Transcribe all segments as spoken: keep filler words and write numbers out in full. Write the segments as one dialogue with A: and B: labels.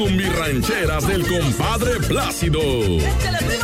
A: cumbirrancheras del compadre Plácido.
B: ¡Échale, primo!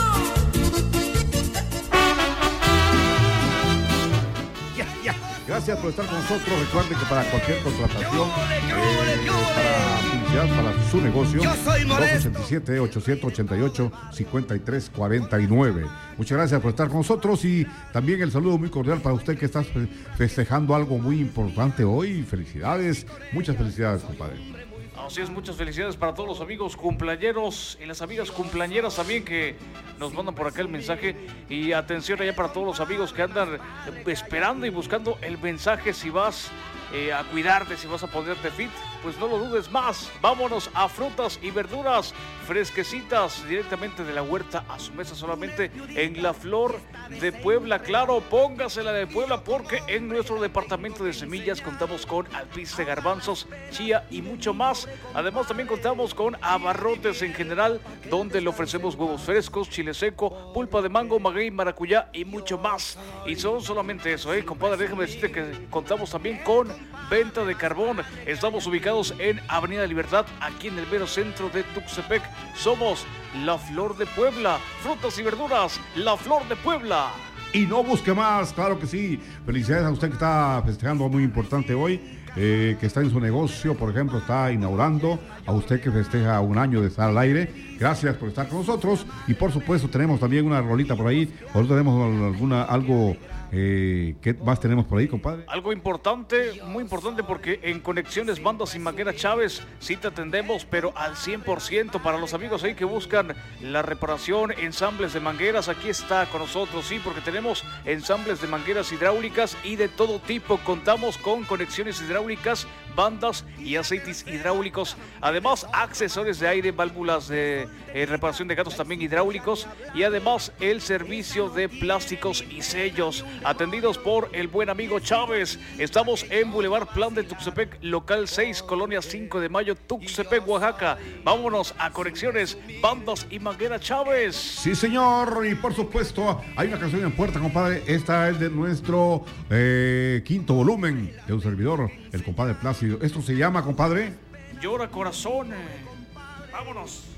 C: Ya, ya. Gracias por estar con nosotros. Recuerden que para cualquier contratación, eh, para publicidad, para su negocio, dos ochenta y siete, ochocientos ochenta y ocho, cincuenta y tres cuarenta y nueve. Muchas gracias por estar con nosotros y también el saludo muy cordial para usted que está festejando algo muy importante hoy. Felicidades, muchas felicidades, compadre.
D: Así es, muchas felicidades para todos los amigos cumpleañeros y las amigas cumpleañeras también que nos mandan por acá el mensaje. Y atención allá para todos los amigos que andan esperando y buscando el mensaje. Si vas eh, a cuidarte, si vas a ponerte fit, pues no lo dudes más. Vámonos a frutas y verduras fresquecitas directamente de la huerta a su mesa, solamente en La Flor de Puebla. Claro, póngasela de Puebla porque en nuestro departamento de semillas contamos con alpiste, garbanzos, chía y mucho más. Además también contamos con abarrotes en general, donde le ofrecemos huevos frescos, chile seco, pulpa de mango, maguey, maracuyá y mucho más. Y son solamente eso, eh, compadre, déjame decirte que contamos también con venta de carbón. Estamos ubicados en Avenida Libertad, aquí en el mero centro de Tuxtepec. Somos La Flor de Puebla, frutas y verduras, La Flor de Puebla.
C: Y no busque más, claro que sí. Felicidades a usted que está festejando muy importante hoy, eh, que está en su negocio, por ejemplo, está inaugurando. A usted que festeja un año de estar al aire, gracias por estar con nosotros. Y por supuesto tenemos también una rolita por ahí. Ahora tenemos alguna, algo, eh, ¿qué más tenemos por ahí, compadre?
D: Algo importante, muy importante, porque en Conexiones Bandas y Manguera Chávez sí te atendemos, pero al cien por ciento. Para los amigos ahí que buscan la reparación, ensambles de mangueras, aquí está con nosotros, sí, porque tenemos ensambles de mangueras hidráulicas y de todo tipo. Contamos con conexiones hidráulicas, bandas y aceites hidráulicos. Además, accesorios de aire, válvulas de eh, reparación de gatos también hidráulicos. Y además, el servicio de plásticos y sellos, atendidos por el buen amigo Chávez. Estamos en Boulevard Plan de Tuxtepec, local seis, Colonia cinco de mayo, Tuxtepec, Oaxaca. Vámonos a Conexiones, Bandas y Manguera Chávez.
C: Sí, señor. Y por supuesto, hay una canción en puerta, compadre. Esta es de nuestro eh, quinto volumen de un servidor, el compadre Plácido. Esto se llama, compadre,
D: Llora Corazón. Vámonos.